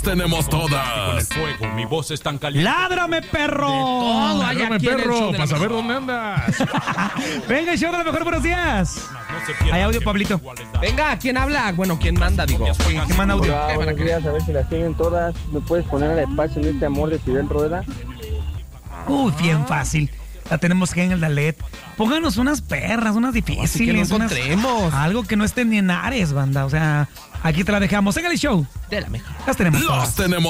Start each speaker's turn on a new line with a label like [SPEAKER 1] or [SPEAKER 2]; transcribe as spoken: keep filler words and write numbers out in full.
[SPEAKER 1] Tenemos todas.
[SPEAKER 2] Con el fuego, mi voz es tan caliente.
[SPEAKER 3] ¡Ládrame, perro!
[SPEAKER 2] De todo hay
[SPEAKER 4] Ládrame,
[SPEAKER 2] aquí en el
[SPEAKER 4] perro,
[SPEAKER 2] show de la
[SPEAKER 4] para saber
[SPEAKER 2] mejor.
[SPEAKER 4] dónde andas.
[SPEAKER 3] Venga, el show de la mejor, buenos días.
[SPEAKER 2] No se pierdan
[SPEAKER 3] Hay audio,
[SPEAKER 2] que
[SPEAKER 3] Pablito.
[SPEAKER 2] iguales da.
[SPEAKER 5] Venga, ¿quién habla? Bueno, ¿quién manda? Digo.
[SPEAKER 3] ¿Quién quién manda audio?
[SPEAKER 6] Hola,
[SPEAKER 5] ¿Qué van a
[SPEAKER 6] buenos
[SPEAKER 5] querer?
[SPEAKER 6] días, a ver si las tienen todas. ¿Me puedes poner el espacio en este amor de Fidel Rueda?
[SPEAKER 3] Uy, bien fácil. La tenemos que en el Dalet. Pónganos unas perras, unas difíciles.
[SPEAKER 5] Así que no
[SPEAKER 3] unas-
[SPEAKER 5] encontremos.
[SPEAKER 3] algo que no esté ni en Ares, banda. O sea, aquí te la dejamos. En el show.
[SPEAKER 5] De la mejor.
[SPEAKER 3] Las tenemos
[SPEAKER 1] Los
[SPEAKER 3] todas.
[SPEAKER 1] tenemos